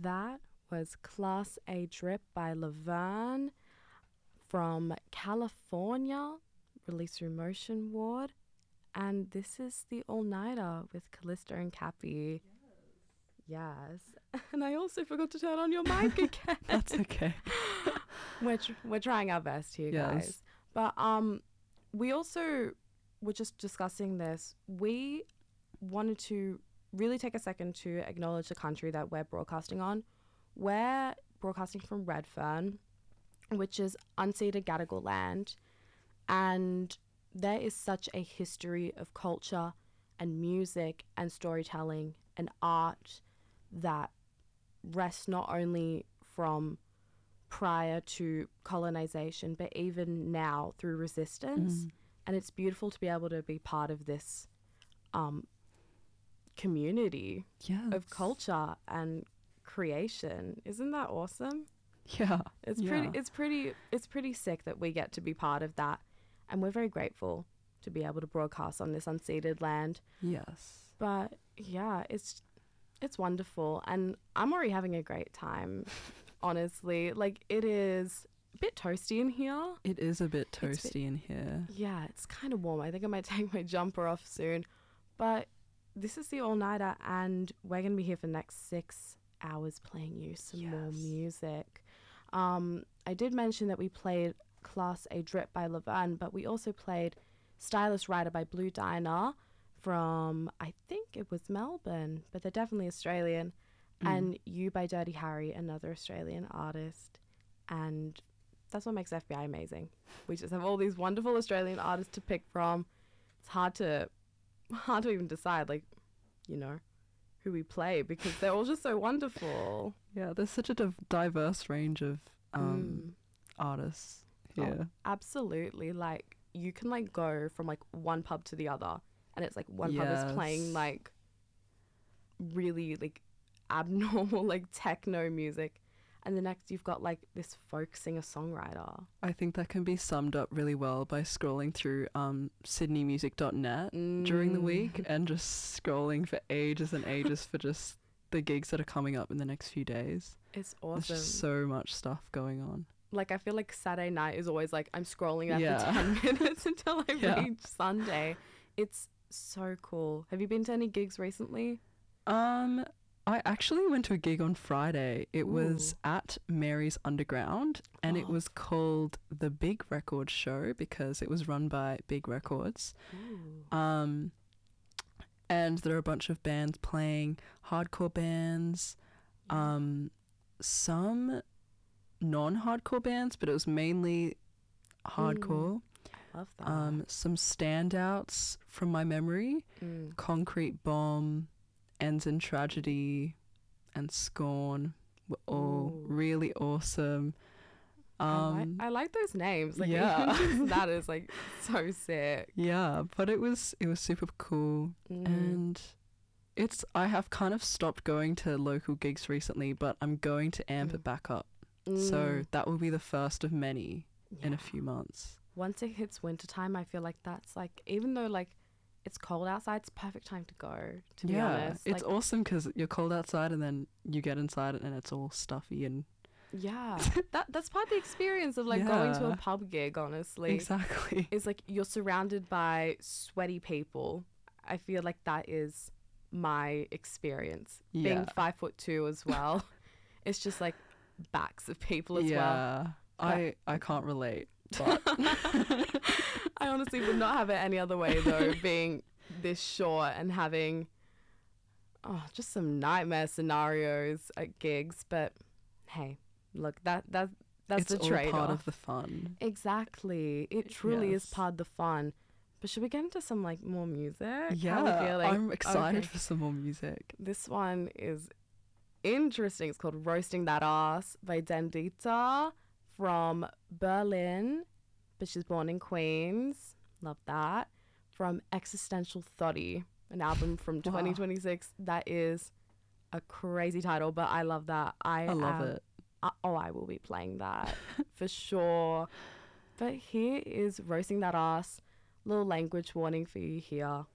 That was Class A Drip by Laverne from California, released through Motion Ward. And this is the All Nighter with Callisto and Cappy. Yes. And I also forgot to turn on your mic again. That's okay. We're trying our best here, guys. But we also were just discussing this. We wanted to really take a second to acknowledge the country that we're broadcasting on. We're broadcasting from Redfern, which is unceded Gadigal land, and there is such a history of culture and music and storytelling and art that rests not only from prior to colonization, but even now through resistance. And it's beautiful to be able to be part of this community of culture and creation. Isn't that awesome? Yeah. It's pretty sick that we get to be part of that, and we're very grateful to be able to broadcast on this unceded land. Yes. But yeah, it's wonderful, and I'm already having a great time. Honestly, like, it is a bit toasty in here. It is a bit toasty in here. Yeah, it's kind of warm. I think I might take my jumper off soon. But this is the all-nighter, and we're going to be here for the next 6 hours playing you some more music. I did mention that we played Class A Drip by Laverne, but we also played Stylist Rider by Blue Diner from, I think it was Melbourne, but they're definitely Australian. And You by Dirty Harry, another Australian artist. And that's what makes FBI amazing. We just have all these wonderful Australian artists to pick from. It's hard to even decide, like, you know, who we play, because they're all just so wonderful. Yeah, there's such a diverse range of artists here. Oh, absolutely. Like, you can, like, go from, like, one pub to the other, and it's like one pub is playing, like, really, like, abnormal, like, techno music, and the next you've got, like, this folk singer-songwriter. I think that can be summed up really well by scrolling through sydneymusic.net during the week and just scrolling for ages and ages for just the gigs that are coming up in the next few days. It's awesome. There's just so much stuff going on. Like, I feel like Saturday night is always like I'm scrolling that for 10 minutes until I reach Sunday. It's so cool. Have you been to any gigs recently? I actually went to a gig on Friday. It was at Mary's Underground, and it was called The Big Record Show because it was run by Big Records. And there are a bunch of bands playing, hardcore bands, some non-hardcore bands, but it was mainly hardcore. I love that. Some standouts from my memory, Concrete Bomb, Ends in Tragedy, and Scorn were all really awesome. I like those names. Like, that is, like, so sick. Yeah, but it was super cool. And I have kind of stopped going to local gigs recently, but I'm going to amp it back up. So that will be the first of many in a few months. Once it hits wintertime, I feel like that's, like, even though, like, it's cold outside, it's perfect time to go, to be honest. It's awesome because you're cold outside and then you get inside and it's all stuffy and... Yeah, that's part of the experience of, like, going to a pub gig, honestly. Exactly. It's like you're surrounded by sweaty people. I feel like that is my experience. Yeah. Being 5'2" as well. It's just, like, backs of people as well. I can't relate. But I honestly would not have it any other way, though, being this short and having just some nightmare scenarios at gigs. But hey, look, that's it's the trade-off. It's all part of the fun. Exactly. It truly is part of the fun. But should we get into some, like, more music? Yeah, I'm excited for some more music. This one is interesting. It's called Roasting That Ass by Dendita from Berlin, but she's born in Queens. Love that. From Existential Thotty, an album from 2026. That is a crazy title, but I love that. I love it. I will be playing that for sure. But here is Roasting That Ass. Little language warning for you here.